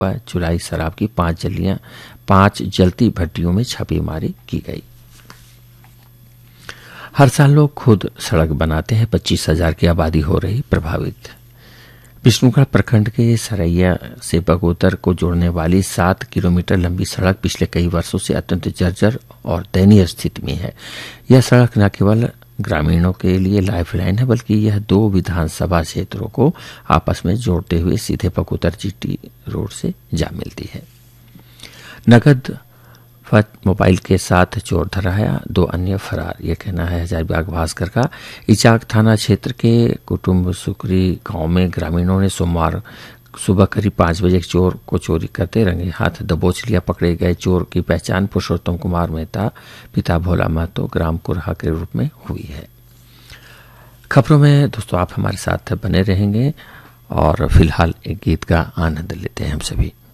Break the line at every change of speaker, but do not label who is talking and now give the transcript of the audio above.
चुराई शराब की 5 जलती भट्टियों में छापेमारी की गई। हर साल लोग खुद सड़क बनाते हैं, 25,000 की आबादी हो रही प्रभावित। विष्णुगढ़ प्रखंड के सरैया से बगोदर को जोड़ने वाली 7 किलोमीटर लंबी सड़क पिछले कई वर्षों से अत्यंत जर्जर और दयनीय स्थिति में है। यह सड़क न केवल ग्रामीणों के लिए लाइफलाइन है, बल्कि यह 2 विधानसभा क्षेत्रों को आपस में जोड़ते हुए सीधे बगोदर जीटी रोड से जा मिलती है। नगद मोबाइल के साथ चोर धराया, 2 अन्य फरार, यह कहना है हजारीबाग भास्कर का। इचाक थाना क्षेत्र के कुटुंब सुकरी गांव में ग्रामीणों ने सोमवार सुबह करीब 5 बजे एक चोर को चोरी करते रंगे हाथ दबोच लिया। पकड़े गए चोर की पहचान पुरुषोत्तम कुमार मेहता, पिता भोला महतो, ग्राम कुरहा के रूप में हुई है। खबरों में दोस्तों आप हमारे साथ बने रहेंगे और फिलहाल एक गीत का आनंद लेते हैं हम सभी।